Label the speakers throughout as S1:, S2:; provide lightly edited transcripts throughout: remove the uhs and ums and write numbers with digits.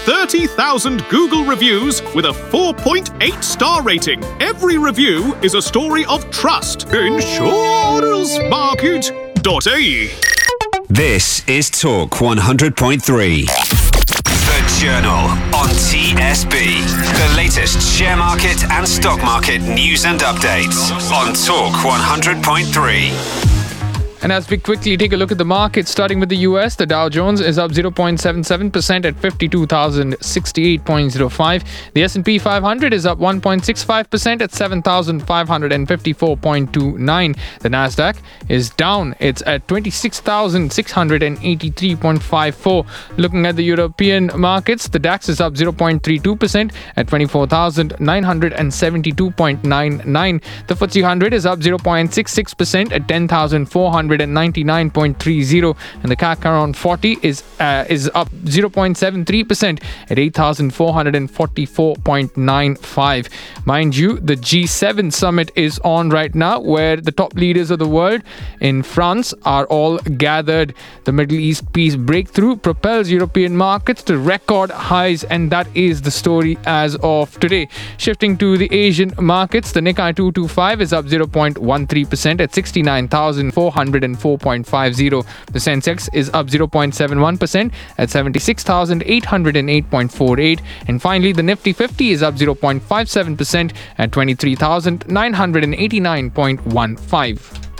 S1: 30,000 Google reviews with a 4.8-star rating. Every review is a story of trust. Insurancemarket.ie.
S2: This is Talk 100.3. The Journal on TSB. The latest share market and stock market news and updates on Talk 100.3.
S3: And as we quickly take a look at the market, starting with the US, the Dow Jones is up 0.77% at 52,068.05. The S&P 500 is up 1.65% at 7,554.29. The Nasdaq is down. It's at 26,683.54. Looking at the European markets, the DAX is up 0.32% at 24,972.99. The FTSE 100 is up 0.66% at 10,499.30, and the CAC around 40 is up 0.73% at 8,444.95. Mind you, the G7 summit is on right now, where the top leaders of the world in France are all gathered. The Middle East peace breakthrough propels European markets to record highs, and that is the story as of today. Shifting to the Asian markets, the Nikkei 225 is up 0.13% at 69,404.50. The Sensex is up 0.71% at 76,808.48. And finally, the Nifty 50 is up 0.57% at 23,989.15.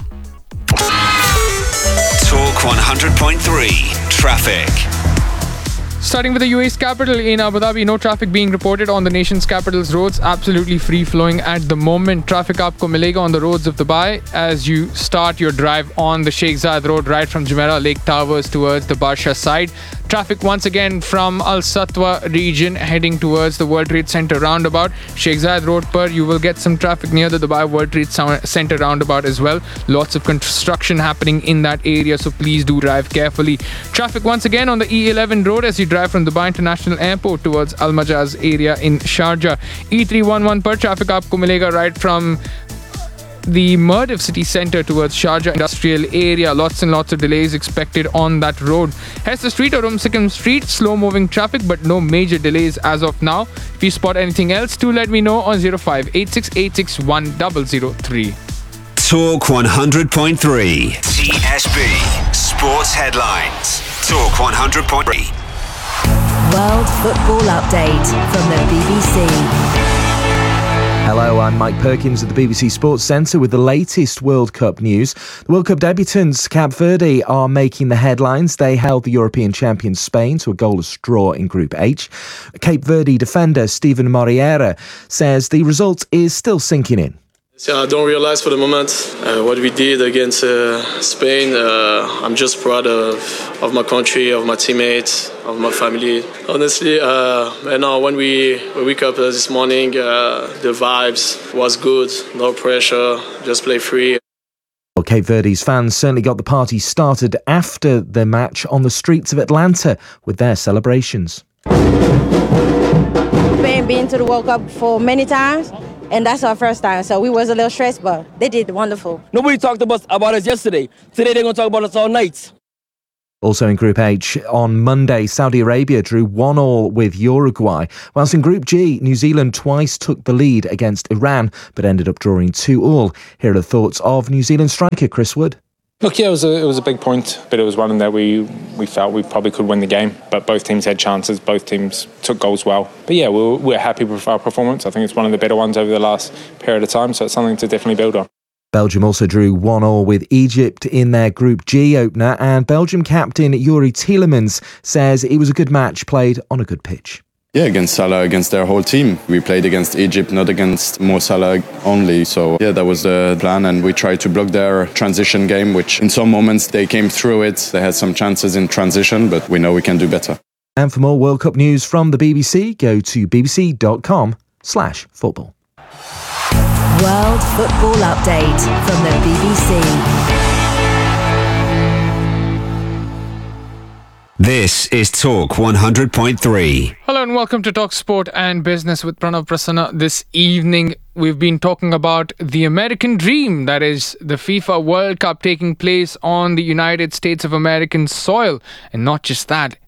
S2: Talk 100.3 Traffic.
S3: Starting with the UAE's capital in Abu Dhabi, no traffic being reported on the nation's capital's roads. Absolutely free-flowing at the moment. Traffic aapko milega on the roads of Dubai as you start your drive on the Sheikh Zayed Road right from Jumeirah Lake Towers towards the Barsha side. Traffic once again from Al Satwa region heading towards the World Trade Center roundabout. Sheikh Zayed Road per, you will get some traffic near the Dubai World Trade Center roundabout as well. Lots of construction happening in that area, so please do drive carefully. Traffic once again on the E11 road as you drive from Dubai International Airport towards Al Majaz area in Sharjah. E311 per, traffic aapko milega right from the Murdiv city centre towards Sharjah industrial area. Lots and lots of delays expected on that road. Hester Street or Sikkim Street, slow moving traffic but no major delays as of now. If you spot anything else, do let me know on 0586861003.
S2: Talk 100.3 TSB Sports Headlines. Talk 100.3.
S4: World Football Update from the BBC.
S5: Hello, I'm Mike Perkins at the BBC Sports Centre with the latest World Cup news. The World Cup debutants, Cape Verde, are making the headlines. They held the European champions Spain to a goalless draw in Group H. Cape Verde defender Steven Moreira says the result is still sinking in.
S6: I don't realize for the moment what we did against Spain. I'm just proud of my country, of my teammates, of my family. Honestly, and now when we wake up this morning, the vibes was good, no pressure, just play free.
S5: Well, Cape Verde's fans certainly got the party started after the match on the streets of Atlanta with their celebrations.
S7: Spain been to the World Cup for many times. And that's our first time, so we was a little stressed, but they did wonderful.
S8: Nobody talked about us yesterday. Today they're going to talk about us all night.
S5: Also in Group H, on Monday, Saudi Arabia drew 1-1 with Uruguay, whilst in Group G, New Zealand twice took the lead against Iran, but ended up drawing 2-2. Here are the thoughts of New Zealand striker Chris Wood.
S9: Look, yeah, it was a big point, but it was one that we felt we probably could win the game. But both teams had chances, both teams took goals well. But yeah, we're happy with our performance. I think it's one of the better ones over the last period of time, so it's something to definitely build on.
S5: Belgium also drew 1-1 with Egypt in their Group G opener, and Belgium captain Yuri Tielemans says it was a good match played on a good pitch.
S10: Yeah, against Salah, against their whole team. We played against Egypt, not against Mo Salah only. So yeah, that was the plan, and we tried to block their transition game, which in some moments they came through it. They had some chances in transition, but we know we can do better.
S5: And for more World Cup news from the BBC, go to bbc.com/football.
S4: World Football Update from the BBC.
S2: This is Talk 100.3.
S3: Hello and welcome to Talk Sport and Business with Pranav Prasanna. This evening we've been talking about the American dream, that is the FIFA World Cup taking place on the United States of American soil. And not just that,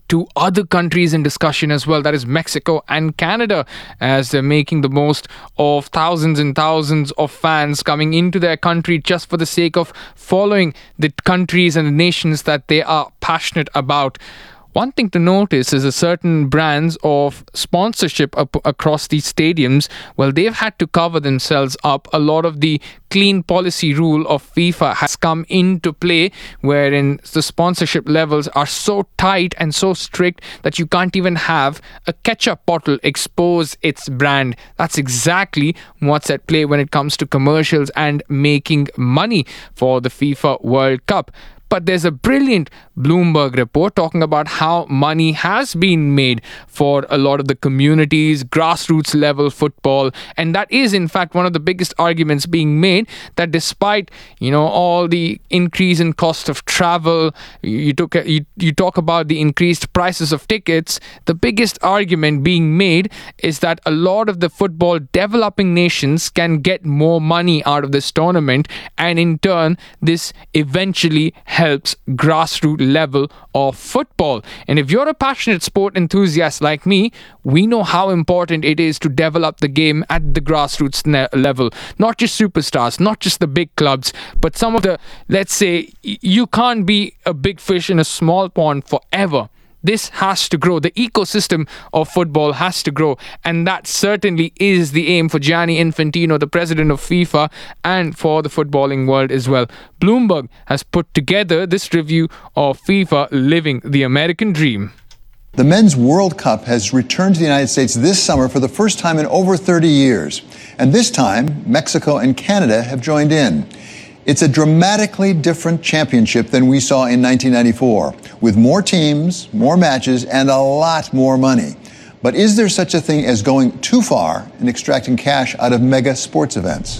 S3: two other countries in discussion as well, that is Mexico and Canada, as they're making the most of thousands and thousands of fans coming into their country just for the sake of following the countries and the nations that they are passionate about. One thing to notice is a certain brands of sponsorship across these stadiums, well, they've had to cover themselves up. A lot of the clean policy rule of FIFA has come into play, wherein the sponsorship levels are so tight and so strict that you can't even have a ketchup bottle expose its brand. That's exactly what's at play when it comes to commercials and making money for the FIFA World Cup. But there's a brilliant Bloomberg report talking about how money has been made for a lot of the communities, grassroots level football. And that is, in fact, one of the biggest arguments being made, that despite, all the increase in cost of travel, you talk about the increased prices of tickets, the biggest argument being made is that a lot of the football developing nations can get more money out of this tournament. And in turn, this eventually helps grassroots level of football. And if you're a passionate sport enthusiast like me, we know how important it is to develop the game at the grassroots level. Not just superstars, not just the big clubs, but some of the, let's say, you can't be a big fish in a small pond forever. This has to grow. The ecosystem of football has to grow. And that certainly is the aim for Gianni Infantino, the president of FIFA, and for the footballing world as well. Bloomberg has put together this review of FIFA Living the American Dream.
S11: The Men's World Cup has returned to the United States this summer for the first time in over 30 years. And this time, Mexico and Canada have joined in. It's a dramatically different championship than we saw in 1994, with more teams, more matches, and a lot more money. But is there such a thing as going too far in extracting cash out of mega sports events?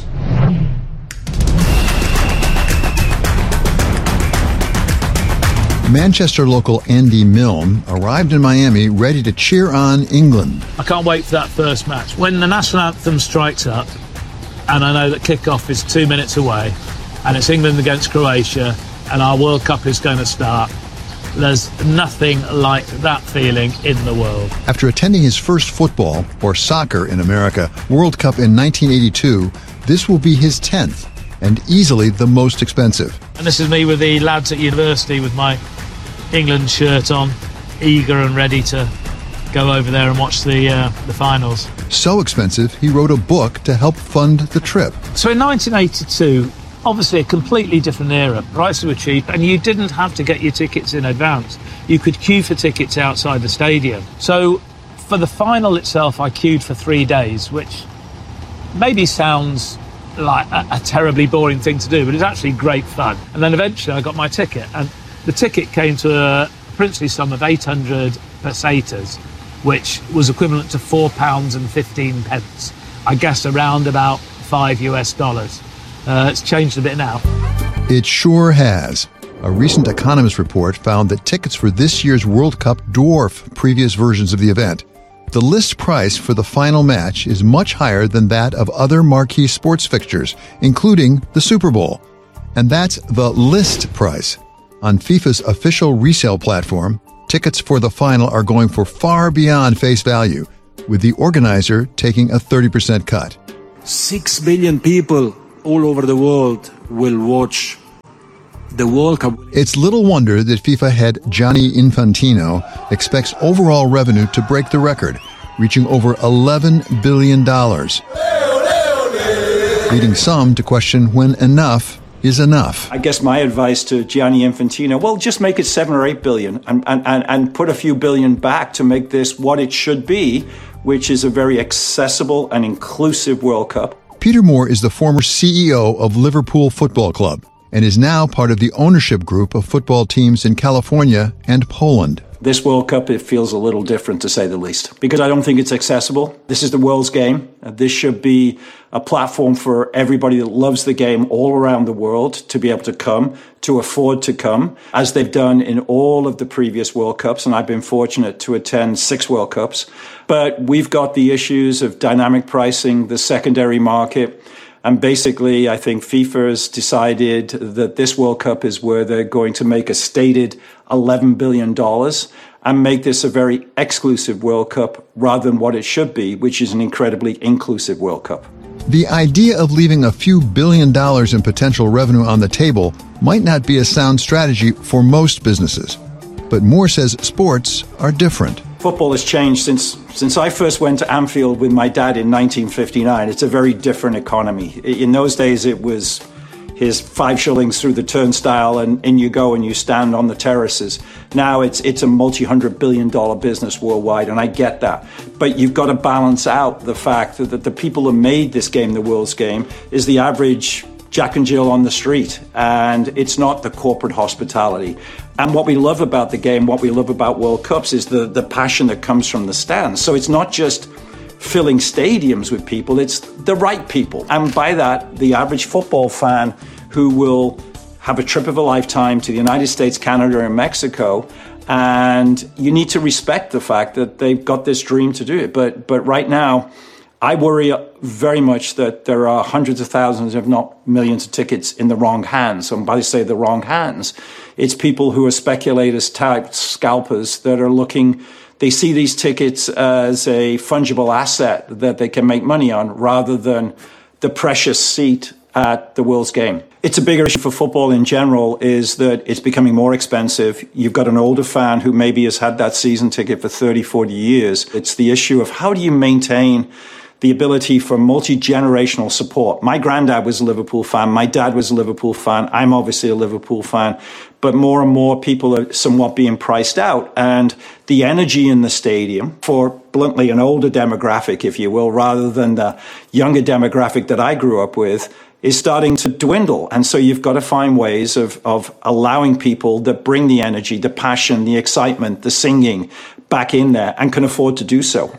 S11: Manchester local Andy Milne arrived in Miami ready to cheer on England.
S12: I can't wait for that first match. When the national anthem strikes up, and I know that kickoff is 2 minutes away, and it's England against Croatia, and our World Cup is going to start, there's nothing like that feeling in the world. After attending his first football, or soccer in America, World Cup in 1982, this will be his 10th, and easily the most expensive. And this is me with the lads at university with my England shirt on, eager and ready to go over there and watch the finals. So expensive, he wrote a book to help fund the trip. So in 1982, obviously a completely different era. Prices were cheap and you didn't have to get your tickets in advance. You could queue for tickets outside the stadium. So for the final itself, I queued for 3 days, which maybe sounds like a terribly boring thing to do, but it's actually great fun. And then eventually I got my ticket, and the ticket came to a princely sum of 800 pesetas, which was equivalent to £4.15. I guess around about $5 US. It's changed a bit now. It sure has. A recent Economist report found that tickets for this year's World Cup dwarf previous versions of the event. The list price for the final match is much higher than that of other marquee sports fixtures, including the Super Bowl. And that's the list price. On FIFA's official resale platform, tickets for the final are going for far beyond face value, with the organizer taking a 30% cut.
S13: 6 billion people all over the world will watch the World Cup.
S11: It's little wonder that FIFA head Gianni Infantino expects overall revenue to break the record, reaching over $11 billion, leading some to question when enough is enough.
S14: I guess my advice to Gianni Infantino, well, just make it 7 or 8 billion and put a few billion back to make this what it should be, which is a very accessible and inclusive World Cup.
S11: Peter Moore is the former CEO of Liverpool Football Club and is now part of the ownership group of football teams in California and Poland.
S14: This World Cup, it feels a little different, to say the least, because I don't think it's accessible. This is the world's game. This should be a platform for everybody that loves the game all around the world to be able to come, to afford to come, as they've done in all of the previous World Cups. And I've been fortunate to attend 6 World Cups. But we've got the issues of dynamic pricing, the secondary market. And basically, I think FIFA has decided that this World Cup is where they're going to make a stated $11 billion. and make this a very exclusive World Cup rather than what it should be, which is an incredibly inclusive World Cup.
S11: The idea of leaving a few $1 billion in potential revenue on the table might not be a sound strategy for most businesses. But Moore says sports are different.
S14: Football has changed since I first went to Anfield with my dad in 1959. It's a very different economy. In those days, it was here's 5 shillings through the turnstile and in you go and you stand on the terraces. Now it's a multi-$100 billion business worldwide, and I get that. But you've got to balance out the fact that the people who made this game, the world's game, is the average Jack and Jill on the street, and it's not the corporate hospitality. And what we love about the game, what we love about World Cups is the passion that comes from the stands. So it's not just filling stadiums with people, it's the right people. And by that, the average football fan who will have a trip of a lifetime to the United States, Canada, and Mexico, and you need to respect the fact that they've got this dream to do it. But right now, I worry very much that there are hundreds of thousands, if not millions of tickets in the wrong hands. And by say the wrong hands, it's people who are speculators, types, scalpers that are looking. They see these tickets as a fungible asset that they can make money on rather than the precious seat at the world's game. It's a bigger issue for football in general is that it's becoming more expensive. You've got an older fan who maybe has had that season ticket for 30, 40 years. It's the issue of how do you maintain the ability for multi-generational support. My granddad was a Liverpool fan. My dad was a Liverpool fan. I'm obviously a Liverpool fan. But more and more people are somewhat being priced out. And the energy in the stadium for, bluntly, an older demographic, if you will, rather than the younger demographic that I grew up with, is starting to dwindle. And so you've got to find ways of allowing people that bring the energy, the passion, the excitement, the singing back in there and can afford to do so.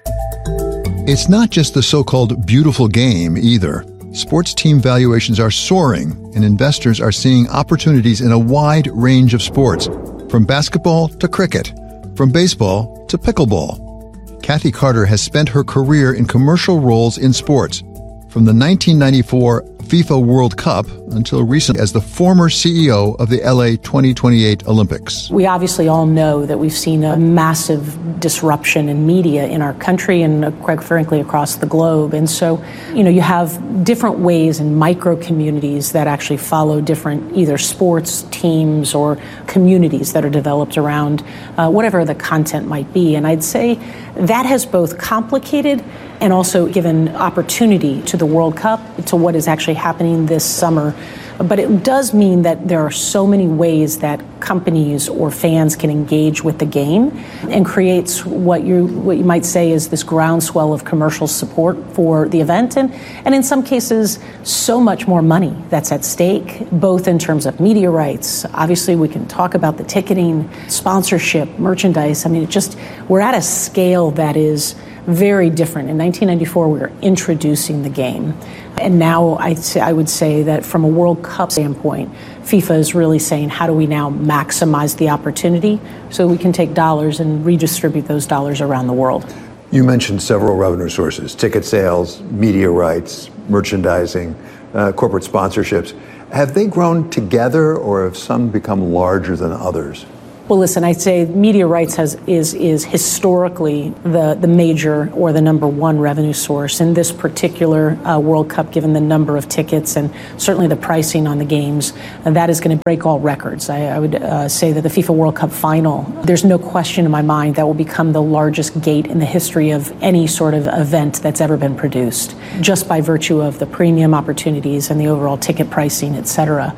S11: It's not just the so-called beautiful game either. Sports team valuations are soaring, and investors are seeing opportunities in a wide range of sports, from basketball to cricket, from baseball to pickleball. Kathy Carter has spent her career in commercial roles in sports, from the 1994 FIFA World Cup until recently as the former CEO of the LA 2028 Olympics.
S15: We obviously all know that we've seen a massive disruption in media in our country and quite frankly across the globe. And so, you have different ways and micro communities that actually follow different either sports teams or communities that are developed around whatever the content might be. And I'd say that has both complicated and also given opportunity to the World Cup, to what is actually happening this summer. But it does mean that there are so many ways that companies or fans can engage with the game and creates what you might say is this groundswell of commercial support for the event. And in some cases, so much more money that's at stake, both in terms of media rights. Obviously, we can talk about the ticketing, sponsorship, merchandise. I mean, we're at a scale that is very different. In 1994, we were introducing the game. And now I would say that from a World Cup standpoint, FIFA is really saying, how do we now maximize the opportunity so we can take dollars and redistribute those dollars around the world?
S16: You mentioned several revenue sources: ticket sales, media rights, merchandising, corporate sponsorships. Have they grown together, or have some become larger than others?
S15: Well, listen, I'd say media rights is historically the major or the number one revenue source. In this particular World Cup, given the number of tickets and certainly the pricing on the games, that is going to break all records. I would say that the FIFA World Cup final, there's no question in my mind that will become the largest gate in the history of any sort of event that's ever been produced, just by virtue of the premium opportunities and the overall ticket pricing, et cetera.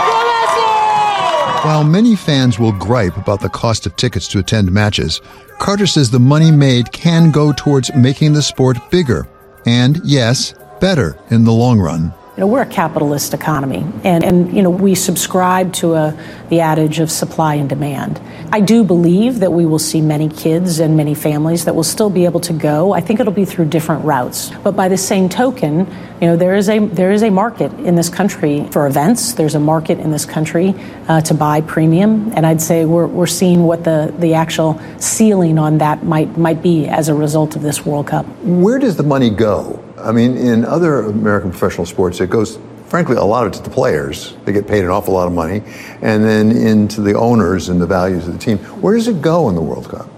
S11: While many fans will gripe about the cost of tickets to attend matches, Carter says the money made can go towards making the sport bigger and, yes, better in the long run.
S15: We're a capitalist economy, and we subscribe to the adage of supply and demand. I do believe that we will see many kids and many families that will still be able to go. I think it'll be through different routes. But by the same token, there is a market in this country for events. There's a market in this country to buy premium, and I'd say we're seeing what the actual ceiling on that might be as a result of this World Cup.
S16: Where does the money go? I mean, in other American professional sports, it goes, frankly, a lot of it to the players. They get paid an awful lot of money, and then into the owners and the values of the team. Where does it go in the World Cup?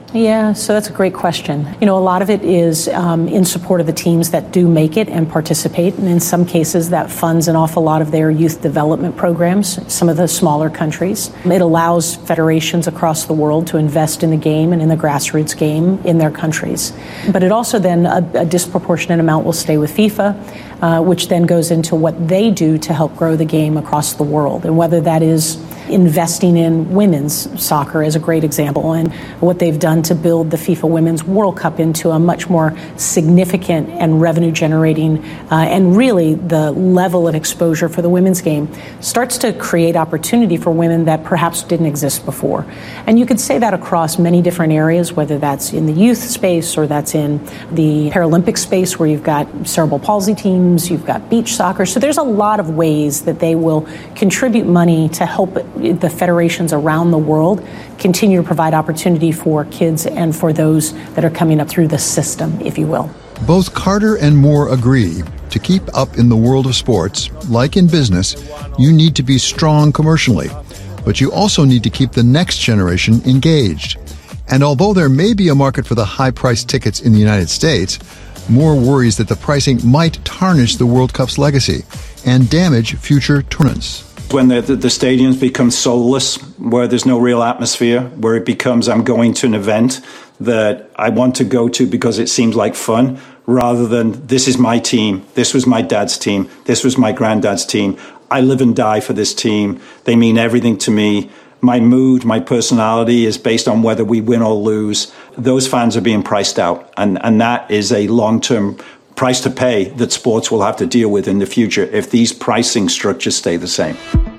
S15: Yeah, so that's a great question. A lot of it is in support of the teams that do make it and participate. And in some cases, that funds an awful lot of their youth development programs, some of the smaller countries. It allows federations across the world to invest in the game and in the grassroots game in their countries. But it also then, a disproportionate amount will stay with FIFA, which then goes into what they do to help grow the game across the world. And whether that is investing in women's soccer is a great example, and what they've done to build the FIFA Women's World Cup into a much more significant and revenue generating and really the level of exposure for the women's game starts to create opportunity for women that perhaps didn't exist before. And you could say that across many different areas, whether that's in the youth space or that's in the Paralympic space where you've got cerebral palsy teams, you've got beach soccer. So there's a lot of ways that they will contribute money to help the federations around the world continue to provide opportunity for kids and for those that are coming up through the system, if you will.
S11: Both Carter and Moore agree to keep up in the world of sports, like in business, you need to be strong commercially, but you also need to keep the next generation engaged. And although there may be a market for the high-priced tickets in the United States, Moore worries that the pricing might tarnish the World Cup's legacy and damage future tournaments.
S14: When the stadiums become soulless, where there's no real atmosphere, where it becomes I'm going to an event that I want to go to because it seems like fun, rather than this is my team, this was my dad's team, this was my granddad's team, I live and die for this team, they mean everything to me, my mood, my personality is based on whether we win or lose. Those fans are being priced out, and that is a long-term price to pay that sports will have to deal with in the future if these pricing structures stay the same.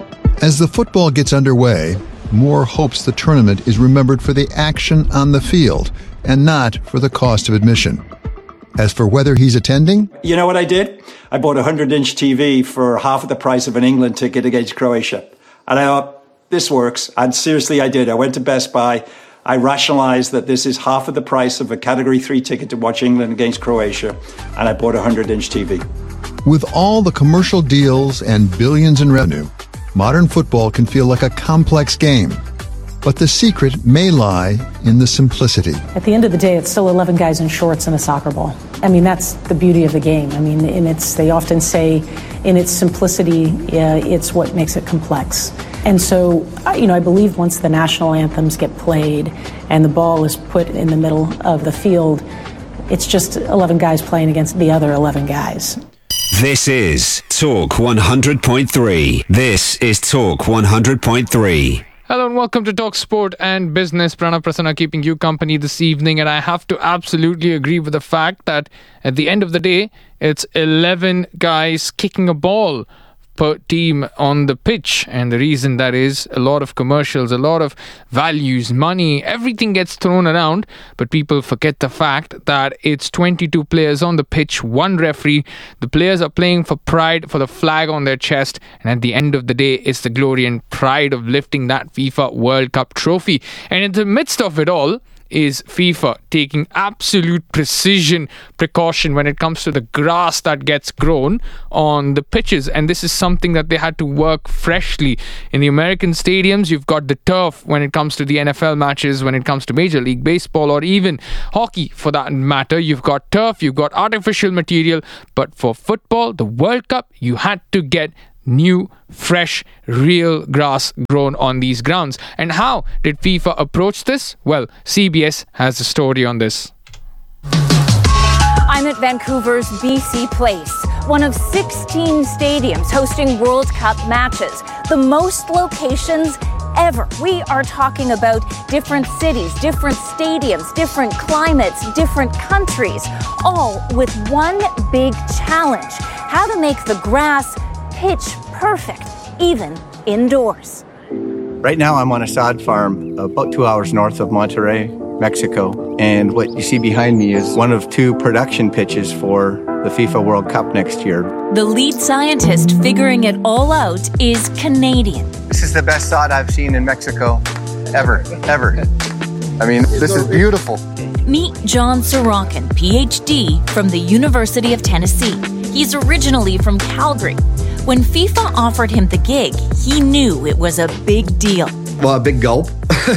S11: As the football gets underway, Moore hopes the tournament is remembered for the action on the field and not for the cost of admission. As for whether he's attending,
S14: you know what I did? I bought a 100-inch TV for half of the price of an England ticket against Croatia. And I thought, this works. And seriously, I did. I went to Best Buy. I rationalized that this is half of the price of a Category 3 ticket to watch England against Croatia, and I bought a 100-inch TV.
S11: With all the commercial deals and billions in revenue, modern football can feel like a complex game. But the secret may lie in the simplicity.
S15: At the end of the day, it's still 11 guys in shorts and a soccer ball. I mean, that's the beauty of the game. I mean, they often say in its simplicity, it's what makes it complex. And so, I believe once the national anthems get played and the ball is put in the middle of the field, it's just 11 guys playing against the other 11 guys.
S2: This is Talk 100.3. This is Talk 100.3.
S3: Hello and welcome to Talk Sport and Business. Pranav Prasanna keeping you company this evening, and I have to absolutely agree with the fact that at the end of the day, it's 11 guys kicking a ball per team on the pitch, and the reason that is a lot of commercials, a lot of values, money, everything gets thrown around, but people forget the fact that it's 22 players on the pitch, one referee. The players are playing for pride, for the flag on their chest, and at the end of the day, it's the glory and pride of lifting that FIFA World Cup trophy. And in the midst of it all is FIFA taking absolute precision precaution when it comes to the grass that gets grown on the pitches, and this is something that they had to work freshly. In the American stadiums, you've got the turf when it comes to the NFL matches, when it comes to Major League Baseball or even hockey for that matter, you've got turf, you've got artificial material, but for football, the World Cup, you had to get new, fresh, real grass grown on these grounds. And how did FIFA approach this? Well, CBS has a story on this.
S17: I'm at Vancouver's BC Place, one of 16 stadiums hosting World Cup matches, the most locations ever. We are talking about different cities, different stadiums, different climates, different countries, all with one big challenge: how to make the grass pitch perfect, even indoors.
S18: Right now I'm on a sod farm about 2 hours north of Monterrey, Mexico, and what you see behind me is one of two production pitches for the FIFA World Cup next year.
S17: The lead scientist figuring it all out is Canadian.
S18: This is the best sod I've seen in Mexico ever. I mean, this is beautiful.
S17: Meet John Sorokin, PhD from the University of Tennessee. He's originally from Calgary. When FIFA offered him the gig, he knew it was a big deal.
S18: Well, a big gulp,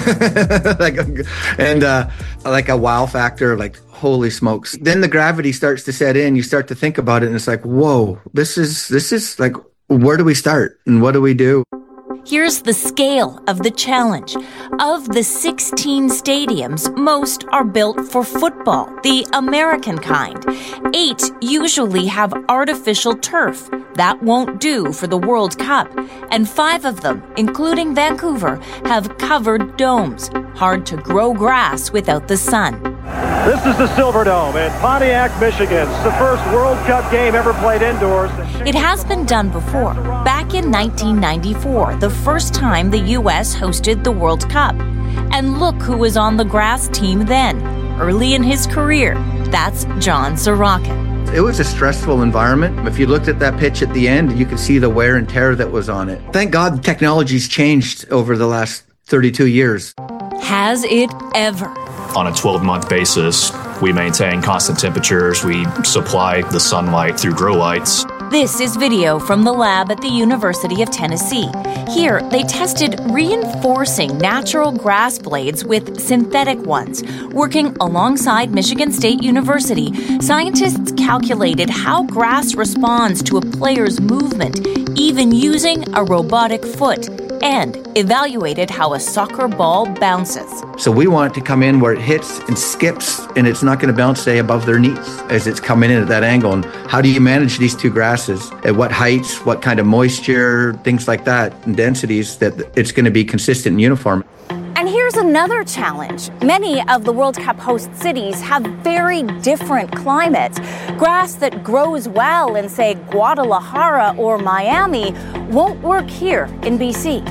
S18: and like a wow factor, like holy smokes. Then the gravity starts to set in. You start to think about it, and it's like, whoa, this is like, where do we start and what do we do?
S17: Here's the scale of the challenge. Of the 16 stadiums, most are built for football, the American kind. 8 usually have artificial turf. That won't do for the World Cup. And 5 of them, including Vancouver, have covered domes. Hard to grow grass without the sun.
S19: This is the Silverdome in Pontiac, Michigan. It's the first World Cup game ever played indoors.
S17: It has been done before. Back in 1994, the first time the U.S. hosted the World Cup. And look who was on the grass team then. Early in his career, that's John Sorokin.
S18: It was a stressful environment. If you looked at that pitch at the end, you could see the wear and tear that was on it. Thank God technology's changed over the last 32 years.
S17: Has it ever?
S20: On a 12-month basis, we maintain constant temperatures. We supply the sunlight through grow lights.
S17: This is video from the lab at the University of Tennessee. Here, they tested reinforcing natural grass blades with synthetic ones. Working alongside Michigan State University, scientists calculated how grass responds to a player's movement, even using a robotic foot, and evaluated how a soccer ball bounces.
S18: So we want it to come in where it hits and skips, and it's not going to bounce, say, above their knees as it's coming in at that angle. And how do you manage these two grasses? At what heights, what kind of moisture, things like that, and densities that it's going to be consistent and uniform.
S17: And here's another challenge. Many of the World Cup host cities have very different climates. Grass that grows well in, say, Guadalajara or Miami won't work here in BC.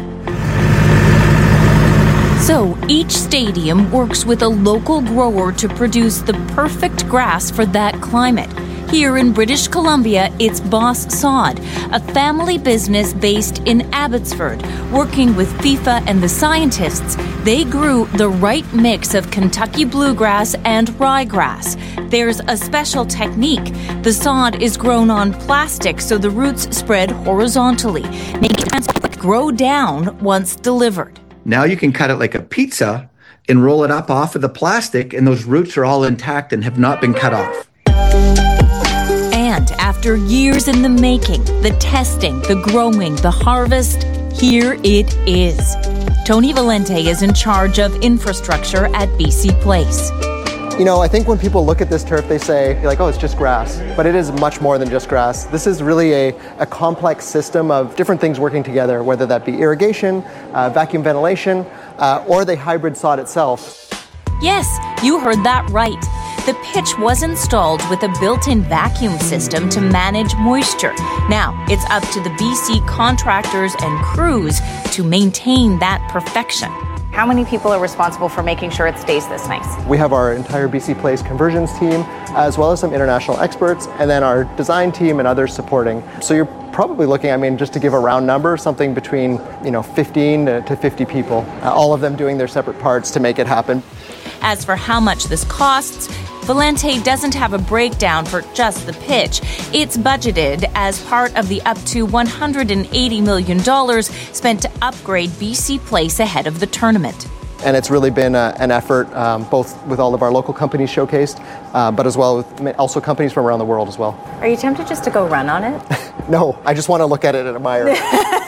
S17: So each stadium works with a local grower to produce the perfect grass for that climate. Here in British Columbia, it's Boss Sod, a family business based in Abbotsford. Working with FIFA and the scientists, they grew the right mix of Kentucky bluegrass and ryegrass. There's a special technique. The sod is grown on plastic so the roots spread horizontally, making it grow down once delivered.
S18: Now you can cut it like a pizza and roll it up off of the plastic, and those roots are all intact and have not been cut off.
S17: And after years in the making, the testing, the growing, the harvest, here it is. Tony Valente is in charge of infrastructure at BC Place.
S21: You know, I think when people look at this turf, they say, like, oh, it's just grass. But it is much more than just grass. This is really a complex system of different things working together, whether that be irrigation, vacuum ventilation, or the hybrid sod itself.
S17: Yes, you heard that right. The pitch was installed with a built-in vacuum system to manage moisture. Now, it's up to the BC contractors and crews to maintain that perfection.
S22: How many people are responsible for making sure it stays this nice?
S21: We have our entire BC Place conversions team, as well as some international experts, and then our design team and others supporting. So you're probably looking, I mean, just to give a round number, something between 15 to 50 people, all of them doing their separate parts to make it happen.
S17: As for how much this costs, Valente doesn't have a breakdown for just the pitch. It's budgeted as part of the up to $180 million spent to upgrade BC Place ahead of the tournament.
S21: And it's really been an effort, both with all of our local companies showcased, but as well with also companies from around the world as well.
S22: Are you tempted just to go run on it?
S21: No, I just want to look at it and admire it.